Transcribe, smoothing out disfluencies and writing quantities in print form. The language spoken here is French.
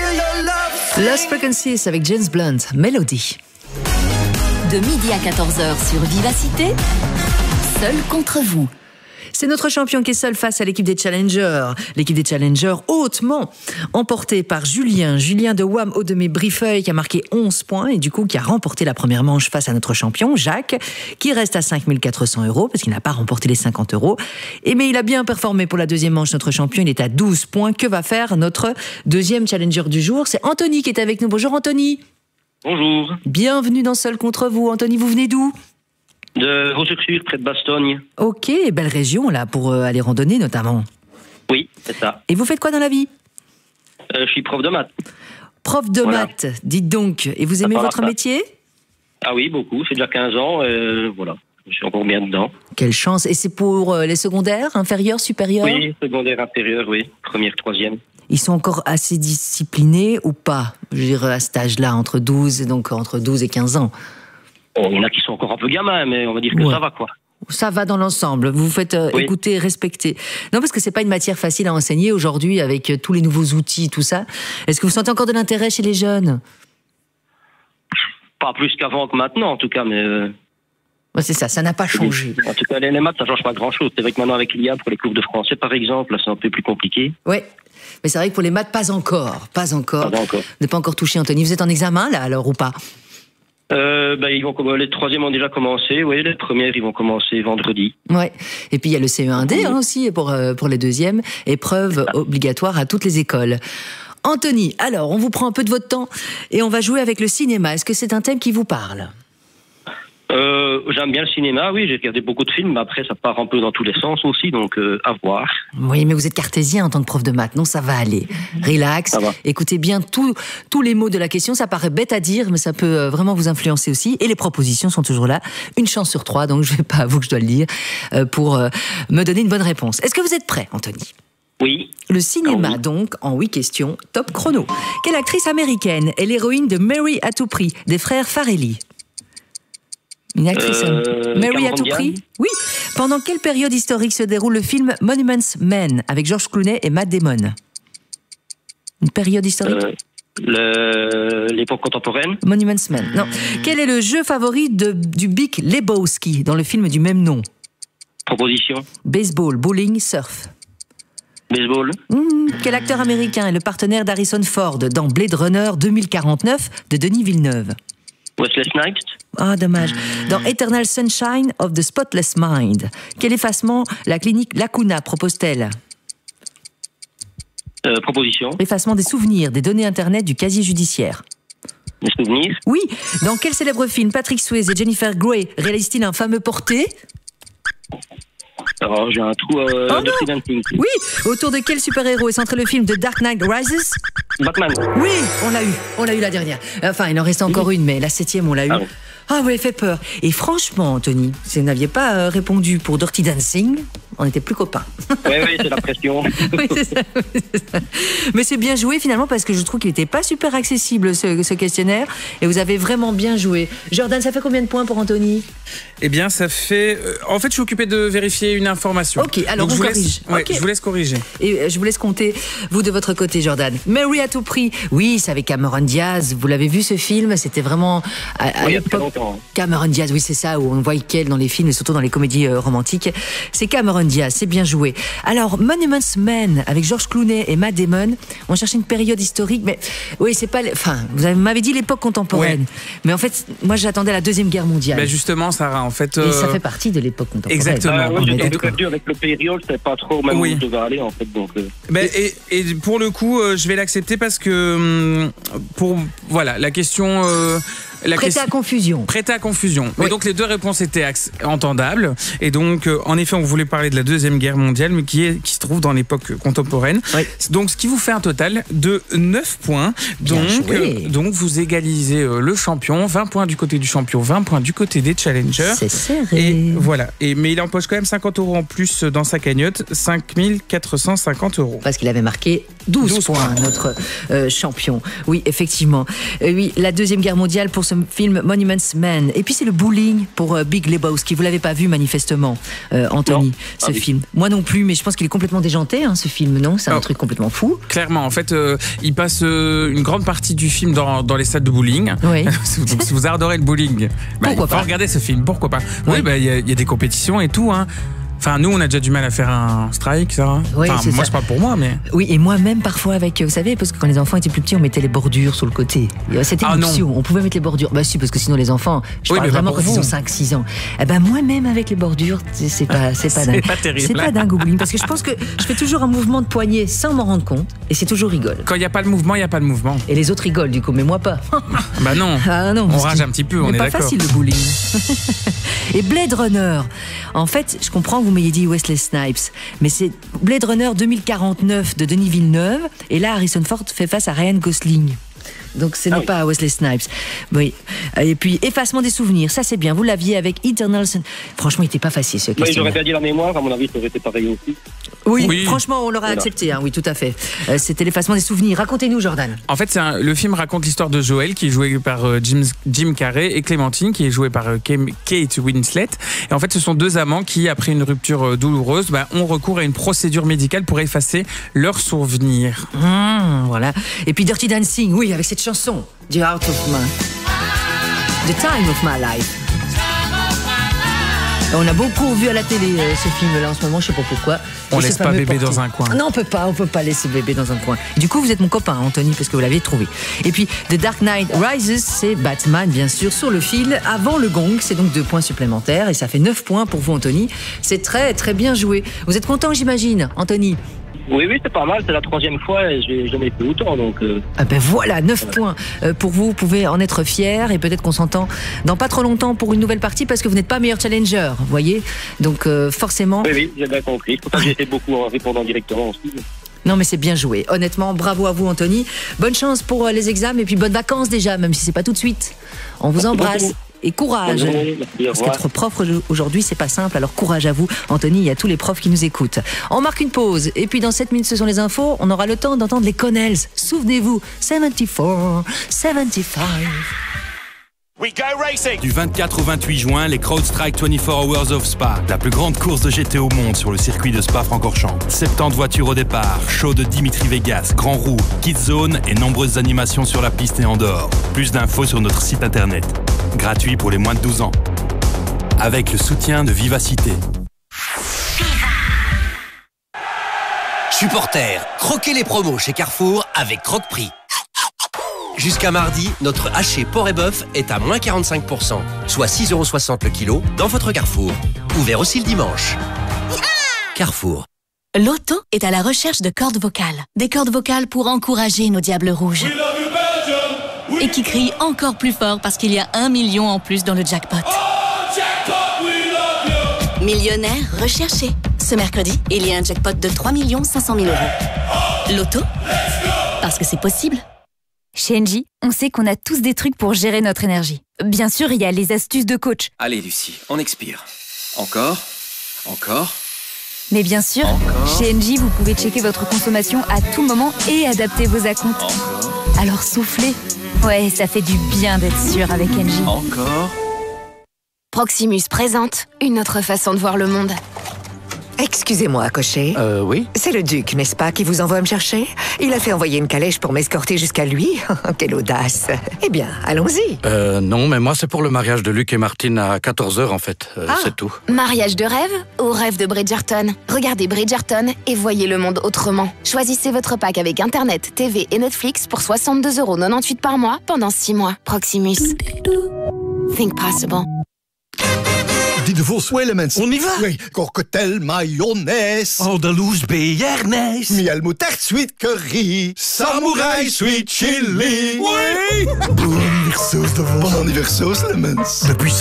Lost Frequencies avec James Blunt, Melody. De midi à 14h sur Vivacité, seul contre vous. C'est notre champion qui est seul face à l'équipe des Challengers. L'équipe des Challengers hautement emportée par Julien de Wham Haut-de-Mes-Briffeuil qui a marqué 11 points et du coup qui a remporté la première manche face à notre champion Jacques qui reste à 5 400 € parce qu'il n'a pas remporté les 50 €. Mais il a bien performé pour la deuxième manche, notre champion. Il est à 12 points. Que va faire notre deuxième Challenger du jour? C'est Anthony qui est avec nous. Bonjour Anthony. Bonjour. Bienvenue dans Seul contre vous. Anthony, vous venez d'où? De Vaux-sur-Sûre, près de Bastogne. Ok, belle région là pour aller randonner notamment. Oui, c'est ça. Et vous faites quoi dans la vie? Je suis prof de maths. Prof de maths, dites donc. Et vous aimez votre métier? Ah oui, beaucoup. C'est déjà 15 ans. Voilà, je suis encore bien dedans. Quelle chance. Et c'est pour les secondaires, inférieurs, supérieurs? Oui, secondaire, inférieur, oui. Première, troisième. Ils sont encore assez disciplinés ou pas? Je veux dire, à cet âge-là, entre 12 et 15 ans. Oh, il y en a qui sont encore un peu gamins, mais on va dire que ça va, quoi. Ça va dans l'ensemble. Vous vous faites écouter, respecter. Non, parce que c'est pas une matière facile à enseigner aujourd'hui avec tous les nouveaux outils, tout ça. Est-ce que vous sentez encore de l'intérêt chez les jeunes? Pas plus qu'avant que maintenant, en tout cas, mais... Ouais, c'est ça n'a pas changé. En tout cas, les maths, ça change pas grand-chose. C'est vrai que maintenant, avec l'IA, pour les cours de français, par exemple, là, c'est un peu plus compliqué. Ouais. Mais c'est vrai que pour les maths, pas encore. Vous n'êtes pas encore touché, Anthony. Vous êtes en examen, là, alors, ou pas? Les troisièmes ont déjà commencé, oui, les premières ils vont commencer vendredi. Ouais. Et puis il y a le CE1D aussi pour les deuxièmes, épreuve obligatoire à toutes les écoles. Anthony, alors on vous prend un peu de votre temps et on va jouer avec le cinéma. Est-ce que c'est un thème qui vous parle? J'aime bien le cinéma, oui, j'ai regardé beaucoup de films, mais après ça part un peu dans tous les sens aussi, donc à voir. Oui, mais vous êtes cartésien en tant que prof de maths, non, ça va aller. Relax, écoutez bien tous les mots de la question, ça paraît bête à dire, mais ça peut vraiment vous influencer aussi, et les propositions sont toujours là. Une chance sur 3, donc je vais pas à vous que je dois le lire, pour me donner une bonne réponse. Est-ce que vous êtes prêt, Anthony? Oui. Le cinéma, donc, en 8 questions, top chrono. Quelle actrice américaine est l'héroïne de Mary à tout prix, des frères Farrelly? Une actrice Mary à tout prix? Oui. Pendant quelle période historique se déroule le film Monuments Men avec George Clooney et Matt Damon? Une période historique? L'époque contemporaine. Monuments Men. Non. Quel est le jeu favori du Big Lebowski dans le film du même nom? Proposition. Baseball, bowling, surf. Baseball. Quel acteur américain est le partenaire d'Harrison Ford dans Blade Runner 2049 de Denis Villeneuve? Wesley Snipes. Ah, dommage. Dans Eternal Sunshine of the Spotless Mind, quel effacement la clinique Lacuna propose-t-elle? Proposition. Effacement des souvenirs, des données internet du casier judiciaire. Des souvenirs. Oui. Dans quel célèbre film Patrick Swayze et Jennifer Grey réalisent-ils un fameux porté? Alors, j'ai un trou de Dancing. Oui. Autour de quel super-héros est centré le film The Dark Knight Rises? Batman. Oui, on l'a eu la dernière. Enfin, il en reste encore une, mais la 7e, on l'a eu. Ah oui, fait peur. Et franchement, Anthony, si vous n'aviez pas répondu pour Dirty Dancing, on n'était plus copains. Oui, c'est la pression. Oui, c'est ça. Mais c'est bien joué finalement parce que je trouve qu'il n'était pas super accessible ce questionnaire et vous avez vraiment bien joué. Jordan, ça fait combien de points pour Anthony? Eh bien, ça fait... En fait, je suis occupé de vérifier une information. Ok, alors donc, on corrige. Je vous laisse corriger. Et je vous laisse compter, vous de votre côté, Jordan. Mary à tout prix. Oui, c'est avec Cameron Diaz. Vous l'avez vu ce film? C'était vraiment à l'époque. Cameron Diaz, oui, c'est ça, où on voit qu'elle dans les films et surtout dans les comédies romantiques. C'est Cameron Diaz, c'est bien joué. Alors, Monuments Men avec George Clooney et Matt Damon. On cherchait une période historique, mais oui, c'est pas. Enfin, vous m'avez dit l'époque contemporaine, mais en fait, moi, j'attendais la Deuxième Guerre mondiale. Ben justement, Sarah, en fait. Et ça fait partie de l'époque contemporaine. Exactement. J'ai perdu avec le période, c'est pas trop même où je devais aller en fait. Donc. Et pour le coup, je vais l'accepter parce que la question. Prêté à confusion. Prêté à confusion. Mais donc les deux réponses étaient entendables. Et donc, en effet, on voulait parler de la Deuxième Guerre mondiale, mais qui se trouve dans l'époque contemporaine. Oui. Donc, ce qui vous fait un total de 9 points. Donc, vous égalisez le champion. 20 points du côté du champion, 20 points du côté des challengers. C'est serré. Et voilà. Mais il empoche quand même 50 € en plus dans sa cagnotte. 5 450 €. Parce qu'il avait marqué 12 points, notre champion. Oui, effectivement. Oui, la Deuxième Guerre mondiale pour ce film Monuments Men. Et puis c'est le bowling pour Big Lebowski. Vous l'avez pas vu manifestement, Anthony, ce film. Moi non plus, mais je pense qu'il est complètement déjanté, ce film, non? C'est un truc complètement fou. Clairement, en fait, il passe une grande partie du film dans les stades de bowling. Oui. Donc si vous adorez le bowling, il faut regarder ce film. Pourquoi pas? Oui, il y a des compétitions et tout, Enfin, nous, on a déjà du mal à faire un strike, ça. Oui, enfin, moi, c'est pas pour moi, mais... Oui, et moi-même, parfois, avec... Vous savez, parce que quand les enfants étaient plus petits, on mettait les bordures sur le côté. C'était une option. On pouvait mettre les bordures. Bah si, parce que sinon, les enfants... Je parle vraiment quand ils ont 5-6 ans. Eh ben, moi-même, avec les bordures, c'est pas dingue. C'est pas terrible. C'est pas dingue au bowling. Parce que je pense que je fais toujours un mouvement de poignet sans m'en rendre compte. Et c'est toujours rigole. Quand il n'y a pas le mouvement, il n'y a pas de mouvement. Et les autres rigolent, du coup, mais moi pas. Bah non. Ah non. On rage un petit peu, on est d'accord. C'est pas facile, le bowling. Et Blade Runner. En fait, je comprends que vous m'ayez dit Wesley Snipes, mais c'est Blade Runner 2049 de Denis Villeneuve, et là Harrison Ford fait face à Ryan Gosling. Donc ce n'est pas Wesley Snipes. Oui. Et puis Effacement des souvenirs, ça c'est bien. Vous l'aviez avec Eternal Sun. Franchement, il n'était pas facile ce question. J'aurais perdu la mémoire, à mon avis, ça aurait été pareil aussi. Oui, franchement, on l'aurait accepté. Oui, tout à fait. C'était L'effacement des souvenirs. Racontez-nous, Jordan. En fait, le film raconte l'histoire de Joël, qui est joué par Jim Carrey, et Clémentine, qui est jouée par Kate Winslet. Et en fait, ce sont deux amants qui, après une rupture douloureuse, ont recours à une procédure médicale pour effacer leurs souvenirs. Voilà. Et puis Dirty Dancing, oui, avec cette chanson, The Time of My Life. On a beaucoup vu à la télé ce film-là en ce moment, je sais pas pourquoi. On laisse pas bébé dans un coin. Non, on peut pas laisser bébé dans un coin. Du coup, vous êtes mon copain, Anthony, parce que vous l'avez trouvé. Et puis, The Dark Knight Rises, c'est Batman, bien sûr, sur le fil, avant le gong. C'est donc 2 points supplémentaires et ça fait 9 points pour vous, Anthony. C'est très, très bien joué. Vous êtes content, j'imagine, Anthony? Oui, c'est pas mal, c'est la 3e fois et j'ai jamais fait autant, donc... Ah ben voilà, 9 points pour vous pouvez en être fiers et peut-être qu'on s'entend dans pas trop longtemps pour une nouvelle partie parce que vous n'êtes pas meilleur challenger, vous voyez. Donc forcément... Oui, j'ai bien compris, c'est pour ça que j'ai fait beaucoup en répondant directement aussi. Non mais c'est bien joué, honnêtement, bravo à vous Anthony. Bonne chance pour les examens et puis bonnes vacances déjà, même si c'est pas tout de suite. On vous embrasse. Et courage, parce qu'être prof aujourd'hui c'est pas simple, alors courage à vous Anthony, il y a tous les profs qui nous écoutent. On marque une pause et puis dans 7 minutes ce sont les infos, on aura le temps d'entendre les Connells. Souvenez-vous, 74, 75. We go racing. Du 24 au 28 juin, les CrowdStrike 24 Hours of Spa, la plus grande course de GT au monde sur le circuit de Spa-Francorchamps. 70 voitures au départ, show de Dimitri Vegas, Grand Roue, Kids Zone et nombreuses animations sur la piste et en dehors. Plus d'infos sur notre site internet. Gratuit pour les moins de 12 ans. Avec le soutien de Vivacité. Supporters, croquez les promos chez Carrefour avec Croque-Prix. Jusqu'à mardi, notre haché porc et bœuf est à moins 45%, soit 6,60 € le kilo dans votre Carrefour. Ouvert aussi le dimanche. Carrefour. Loto est à la recherche de cordes vocales. Des cordes vocales pour encourager nos diables rouges. Et qui crient encore plus fort parce qu'il y a 1 million en plus dans le jackpot. Millionnaire recherché. Ce mercredi, il y a un jackpot de 3 500 000 €. Loto, parce que c'est possible. Chez Engie, on sait qu'on a tous des trucs pour gérer notre énergie. Bien sûr, il y a les astuces de coach. Allez Lucie, on expire. Encore. Mais bien sûr, chez Engie, vous pouvez checker votre consommation à tout moment et adapter vos acomptes. Alors soufflez. Ouais, ça fait du bien d'être sûr avec Engie. Encore. Proximus présente une autre façon de voir le monde. Excusez-moi, cocher. Oui. C'est le duc, n'est-ce pas, qui vous envoie me chercher? Il a fait envoyer une calèche pour m'escorter jusqu'à lui. Quelle audace. Eh bien, allons-y. Non, mais moi, c'est pour le mariage de Luc et Martine à 14h, en fait. C'est tout. Mariage de rêve ou rêve de Bridgerton? Regardez Bridgerton et voyez le monde autrement. Choisissez votre pack avec Internet, TV et Netflix pour 62,98 € par mois pendant 6 mois. Proximus. Think possible. Die de Vos Elements. On y va? Oui, cocktail mayonnaise. Andalouse béarnaise. Miel moutarde sweet curry. Samouraï sweet chili. Oui! Bon anniversaire de Vos. Bon anniversaire Elements. Depuis